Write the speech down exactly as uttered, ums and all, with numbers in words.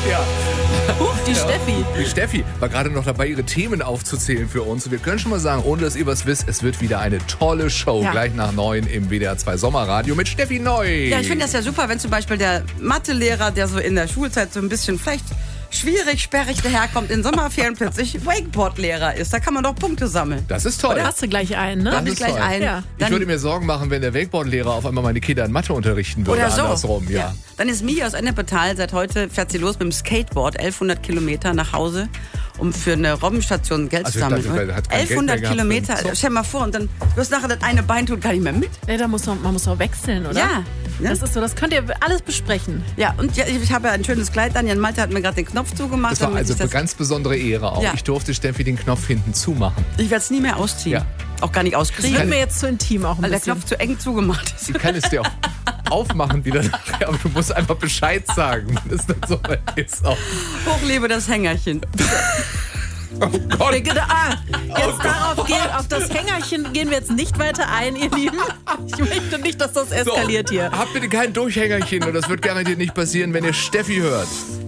Ja. Huch, die Ja. Steffi. Die Steffi war gerade noch dabei, ihre Themen aufzuzählen für uns. Und wir können schon mal sagen, ohne dass ihr was wisst, es wird wieder eine tolle Show. Ja. Gleich nach neun im W D R zwei Sommerradio mit Steffi Neu. Ja, ich finde das ja super, wenn zum Beispiel der Mathelehrer, der so in der Schulzeit so ein bisschen vielleicht schwierig, sperrig daherkommt, in Sommerferien plötzlich Wakeboard-Lehrer ist. Da kann man doch Punkte sammeln. Das ist toll. Da hast du gleich einen, ne? Das Hab ich ist gleich toll. einen. Ja. Ich Dann, würde mir Sorgen machen, wenn der Wakeboard-Lehrer auf einmal meine Kinder in Mathe unterrichten würde. oder so. Andersrum, ja. Dann ist Mia aus Ennepetal. Seit heute fährt sie los mit dem Skateboard, elfhundert Kilometer nach Hause, um für eine Robbenstation Geld Also zu ich sammeln. dachte, weil hat kein Geld elfhundert mehr gehabt für Kilometer, den Zug. stell mal vor, und dann wirst nachher das eine Bein tut gar nicht mehr mit. Nee, da muss man, man muss auch wechseln, oder? Ja. Ne? Das ist so, das könnt ihr alles besprechen. Ja, und ja, ich habe ja ein schönes Kleid an. Jan Malte hat mir gerade den Knopf zugemacht. Das war damit also ich eine das- ganz besondere Ehre auch. Ja. Ich durfte Steffi den Knopf hinten zumachen. Ich werde es nie mehr ausziehen. Ja. Auch gar nicht Das auskriegen, wird mir jetzt zu intim auch ein weil der bisschen. Knopf zu eng zugemacht ist. Sie kann es dir auch aufmachen wieder nachher, aber du musst einfach Bescheid sagen, wenn es dann so weit ist. Auch. Hochlebe das Hängerchen. Oh Gott. Wir, ah, jetzt darauf gehen, auf das Hängerchen gehen wir jetzt nicht weiter ein, ihr Lieben. Ich möchte nicht, dass das eskaliert hier. Habt bitte kein Durchhängerchen und das wird garantiert nicht passieren, wenn ihr Steffi hört.